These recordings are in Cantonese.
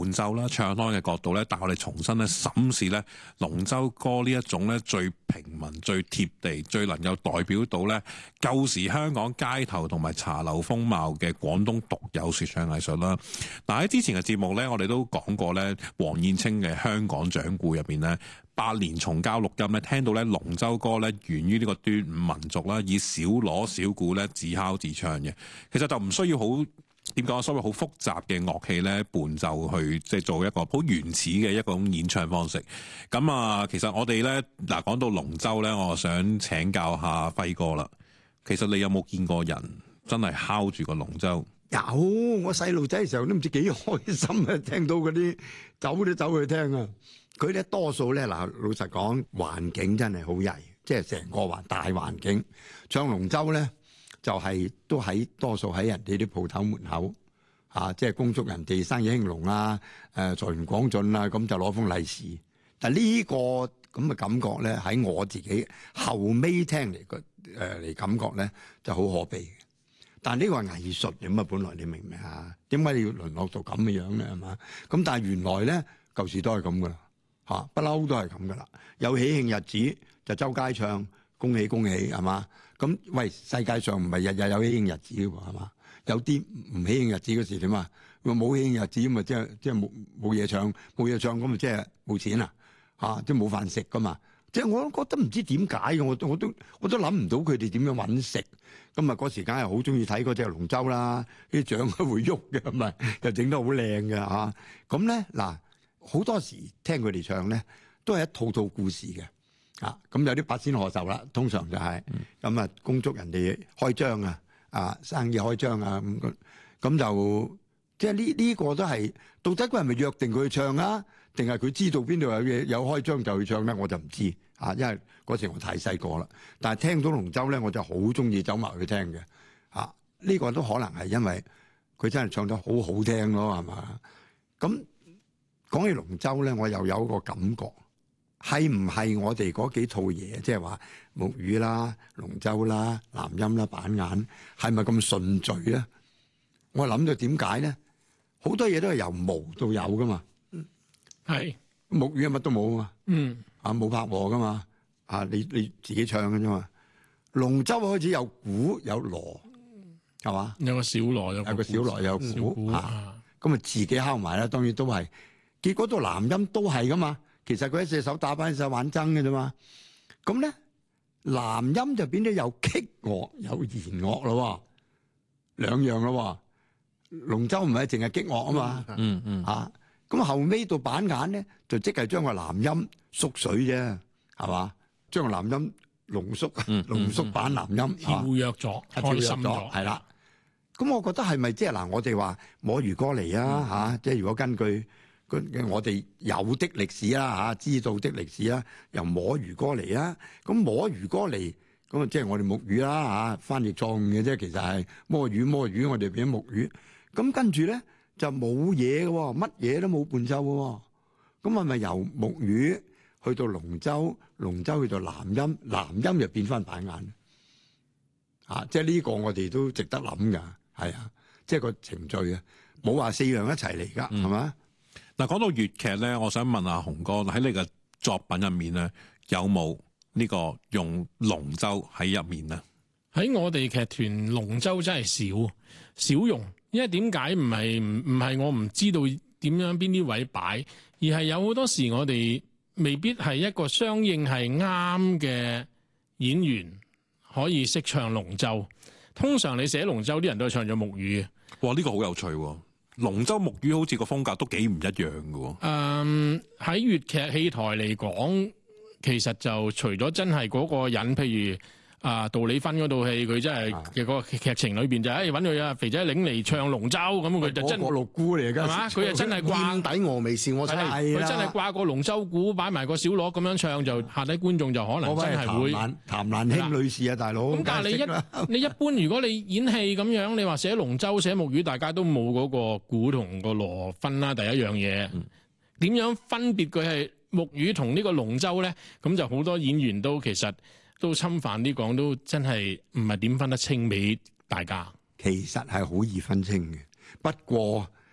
伴奏啦、唱腔嘅角度咧，但我哋重新咧審視咧龍舟歌呢一種咧最平民、最貼地、最能夠代表到咧舊時香港街頭同埋茶樓風貌嘅廣東獨有說唱藝術啦。嗱，喺之前嘅節目咧，我哋都講過咧，黃燕清嘅《香港掌故》入邊咧，8年重交錄音咧，聽到咧龍舟歌咧源於呢個端午民族啦，以小鑼小鼓咧自敲自唱嘅，其實就唔需要好點講，所謂好複雜嘅樂器咧伴奏去即係做一個好原始嘅一種演唱方式。咁啊，其實我哋咧嗱講到龍舟咧，我想請教下輝哥啦。其實你有冇見過人真係敲住個龍舟？ 有，我細路仔嘅時候都唔知幾開心啊！聽到嗰啲走都走去聽啊！佢咧多數咧嗱，老實講，環境真係好曳，即係成個大環境唱龍舟咧。就係都喺多數喺人哋啲鋪頭門口即係恭祝人哋生意興隆啊，財源廣進啊，咁就攞封利是。但呢個咁嘅感覺咧，喺我自己後尾聽嚟感覺咧就好可悲嘅。但呢個係藝術嚟嘛，本來你明唔明啊？點解你要淪落到咁嘅樣咧？係嘛？咁但係原來咧舊時都係咁噶啦，不嬲都係咁噶啦。有喜慶日子就周街唱恭喜恭喜係嘛？咁喂，世界上唔係日日有喜慶日子嘅喎，係嘛？有啲唔喜慶日子嗰時點啊？冇喜慶日子咁咪即係冇嘢唱，冇嘢唱咁咪即係冇錢啊！即係冇飯食噶嘛！即係我都覺得唔知點解嘅，我都諗唔到佢哋點樣揾食。咁啊嗰時梗係好中意睇嗰隻龍舟啦，啲槳都會喐嘅，咪又整得好靚嘅嚇。咁咧嗱，好多時聽佢哋唱咧，都係一套套故事嘅。咁有啲八仙賀壽啦，通常就係咁啊，恭祝人哋開張生意開張啊，咁就即係呢個都係到底佢係咪約定佢去唱啊？定係佢知道邊度有嘢有開張就去唱咧？我就唔知因為嗰時我太細個啦。但係聽到龍舟咧，我就好中意走埋去聽嘅呢個都可能係因為佢真係唱得好好聽咯，係嘛？咁講起龍舟咧，我又有一個感覺。係唔係我哋嗰幾套嘢，即係話木魚啦、龍舟啦、南音啦、板眼，係咪咁順序咧？我諗到點解咧？好多嘢都係由無到有噶嘛。 係木魚係乜都冇啊嘛。冇拍和噶嘛。你自己唱嘅啫嘛。龍舟開始有鼓有鑼，係嘛？ 有個小鑼，有個小鑼有鼓咁啊自己敲埋啦。當然都係，結果到南音都係噶嘛。其實佢一隻手打翻一隻手玩爭嘅啫嘛，咁咧南音就變咗有擊樂有弦樂咯，兩樣咯。龍舟唔係淨係擊樂啊嘛，咁後尾到板眼咧就即係將個南音縮水啫，係嘛？將個南音濃縮版南音跳躍咗，開心咗， 係啦。咁我覺得係咪即係嗱？我哋話摸魚歌嚟即係如果根據。我哋有的歷史啦知道的歷史啦，由摸魚歌嚟啊，咁摸魚歌嚟，咁啊即係我哋木魚啦翻譯錯誤嘅啫，其實係摸魚，我哋變咗木魚，咁跟住咧就冇嘢嘅，乜嘢都冇伴奏嘅，咁係咪由木魚去到龍舟，龍舟去到南音，南音就變翻板眼，即係呢個我哋都值得諗噶，係即係個程序啊，冇話4樣一齊嚟噶，係嘛？ 嗱，講到粵劇咧，我想問下洪哥喺你嘅作品入面咧，有冇呢個用龍舟喺入面啊？ 喺我哋劇團龍舟真係少用，因為點解唔係我唔知道點樣邊啲位擺，而係有好多時我哋未必係一個相應係啱嘅演員可以識唱龍舟。通常你寫龍舟啲人都係唱咗木魚嘅。 哇！呢個好有趣喎。龍舟木魚好似個風格都幾唔一樣嘅喎。 喺粵劇戲台嚟講，其實就除咗真係嗰個人，譬如杜麗芬嗰套戲，佢真係嘅個劇情裏邊就揾佢肥仔領嚟唱龍舟，咁佢就真個六姑嚟㗎， 係嘛？佢就真係掛底峨眉扇，我真係佢真係掛個龍舟鼓，擺埋個小鑼咁樣唱，就下底觀眾就可能真係會譚蘭卿女士啊，大佬。 咁但係你一般，如果你演戲咁樣，你話寫龍舟寫木魚，大家都冇嗰個鼓同個鑼分啦。第一樣嘢點樣分別佢係木魚同呢個龍舟咧？咁就好多演員都其實都侵犯啲講，都真係唔係點分得清俾大家。 其實係好易分清嘅，不過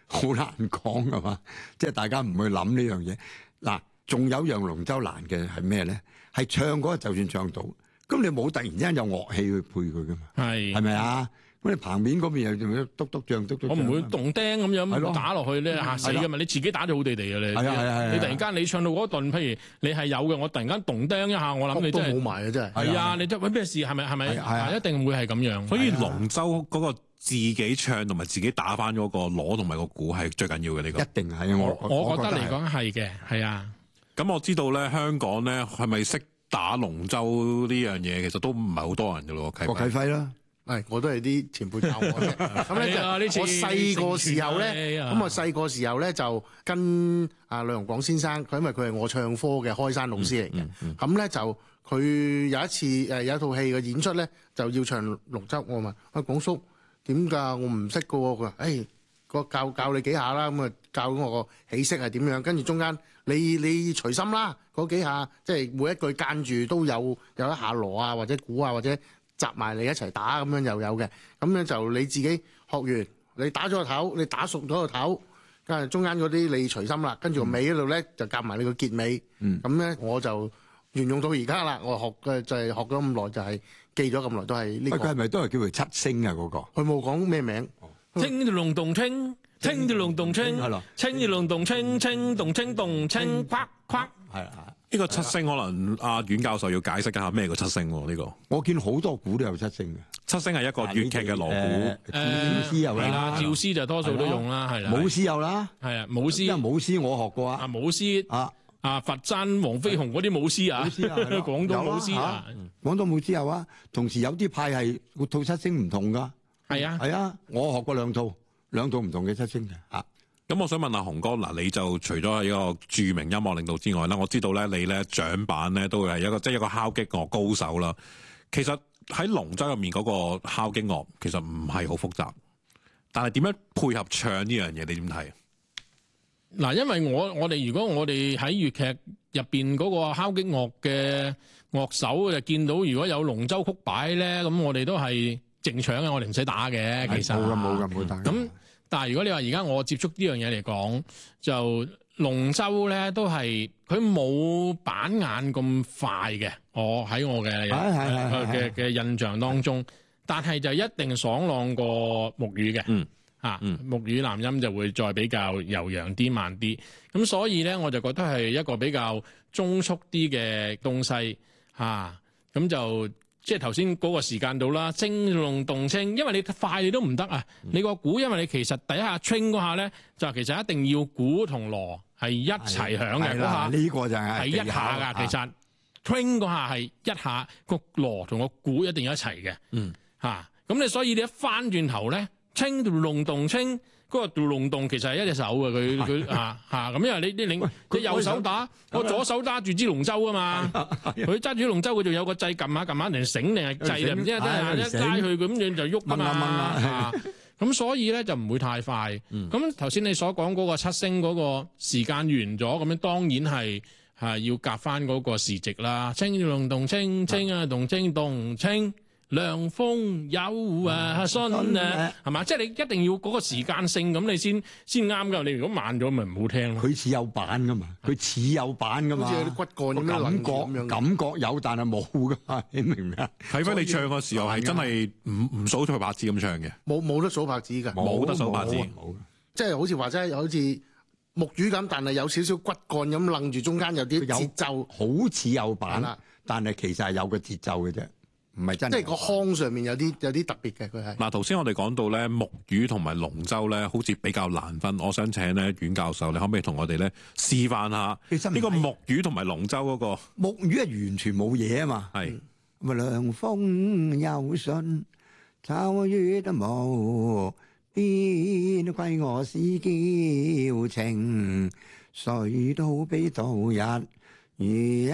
好難講係嘛？即係大家唔去諗呢樣嘢。嗱，仲有樣龍舟難嘅係咩咧？係唱嗰個就算唱到，咁你冇突然之間有樂器去配佢噶嘛？係咪啊？咁你棚面嗰邊又仲要篤篤脹篤篤， 我唔會動釘咁樣打落去咧，嚇死噶嘛！你自己打就好地地嘅你。 係你突然間你唱到嗰段，譬如你係有嘅，我突然間動釘一下，我諗你真係冇埋嘅真係。 係啊，你揾咩事？係咪？一定會係咁樣。 所以龍舟嗰個自己唱同埋自己打翻嗰個鑼同埋個鼓係最緊要嘅呢個。 一定係我覺得嚟講係嘅，係啊。 咁我知道咧，香港咧係咪識打龍舟呢樣嘢？其實都唔係好多人嘅咯。 郭啟輝啦。 我都係啲前輩教我嘅。咁咧我細個時候咧，就跟阿呂容廣先生，因為佢係我唱科嘅開山老師嚟嘅。咁咧就佢有一次有一套戲嘅演出咧，就要唱龍舟。我問廣叔點㗎？我唔識嘅喎。佢話：個教你幾下啦。咁啊教我個起色係點樣？跟住中間你隨心啦，嗰幾下即係每一句間住都有一下鑼啊，或者鼓啊，或者集埋你一齊打咁樣又有嘅。咁樣就你自己學完，你打咗個頭，你打熟咗個頭，跟住中間嗰啲你隨心啦，跟住個尾嗰度咧就夾埋你個結尾。咁咧我就沿用到而家啦。我學嘅就係學咗咁耐，就係記咗咁耐都係呢個。 佢係咪都係叫佢七星啊？嗰個佢冇講咩名。 清條龍洞清，清條龍洞清，清條龍洞清，清洞清洞清，框框。 係啊。 呢個七星可能阿阮教授要解釋一下咩叫七星喎？呢個我見好多鼓都有七星嘅。 七星係一個粵劇嘅鑼鼓。 趙師有啦， 趙師就多數都用啦，係啦。 舞獅有啦， 係啊，舞獅。 因為舞獅我學過啊。 舞獅佛山黃飛鴻嗰啲舞獅啊，廣東舞獅啊， 廣東舞獅有啊。同時有啲派係個套七星唔同㗎。 係啊， 係啊，我學過兩套唔同嘅七星嘅。 咁我想問下洪哥，嗱，你就除咗係一個著名音樂領導之外啦，我知道咧你咧掌板咧都係一個敲擊樂高手啦。其實喺龍舟入面嗰個敲擊樂其實唔係好複雜，但係點樣配合唱呢樣嘢？你點睇？ 嗱，因為我哋如果我哋喺粵劇入邊嗰個敲擊樂嘅樂手就見到如果有龍舟曲擺咧，咁我哋都係淨唱嘅，我哋唔使打嘅。其實冇打。 咁但係如果你話而家我接觸呢樣嘢嚟講，就龍舟咧都係佢冇板眼咁快嘅。我喺我嘅印象當中，但係就一定爽朗過木魚嘅。木魚男音就會再比較悠揚啲、慢啲。咁所以咧，我就覺得係一個比較中速啲嘅東西。咁就。即係頭先嗰個時間到啦，清龍動清，因為你快你都唔得啊！你個鼓，因為你其實第一下 train 嗰下咧，就其實一定要鼓同鑼係一齊響嘅嗰下。 呢個就係一下㗎，其實 train 嗰下係一下個鑼同個鼓一定要一齊嘅。咁你所以你一翻轉頭咧，清龍動清。嗰個龍洞其實係一隻手嘅，佢咁，因為你右手打，我左手揸住支龍舟啊嘛，佢揸住龍舟，佢仲有個掣撳下定繩定係掣唔知一拉佢咁樣就喐啊嘛，咁所以咧就唔會太快。咁頭先你所講嗰個七星嗰個時間完咗，咁樣當然係要夾翻嗰個時值啦。清龍洞清清啊，動清動清。涼風有信啊，係嘛？即係你一定要嗰個時間性咁，你先啱噶。你如果慢咗，咪唔好聽咯。 佢似有板噶嘛，好似有啲骨幹咁樣感覺有，但係冇噶嘛。你明唔明啊？ 睇翻你唱嘅時候係真係唔數佢拍子咁唱嘅， 冇得數拍子㗎， 冇得數拍子， 即係好似話齋好似木魚咁，但係有少少骨幹咁楞住，中間有啲節奏， 好似有板，但係其實係有個節奏嘅啫。唔係真，即係個腔上面有啲特別嘅，佢係。 嗱，頭先我哋講到咧木魚同埋龍舟咧，好似比較難分。我想請咧阮教授，你可唔可以同我哋咧示範下呢個木魚同埋龍舟嗰個？ 木魚係完全冇嘢啊嘛。 係。 咁涼風有信，秋月都無邊，歸我思嬌情，誰都比度日如一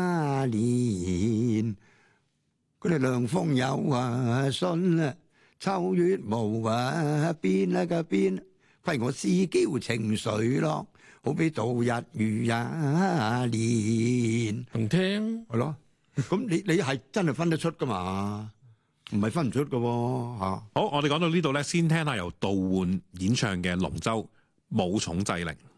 年。佢哋涼風有信啊，秋月無邊啊個邊，虧我思嬌情緒咯，好比度日如一年。 唔聽係咯，咁你係真係分得出噶嘛？唔係分唔出噶喎嚇。 好，我哋講到呢度咧，先聽下由杜煥演唱嘅龍舟武重制凌。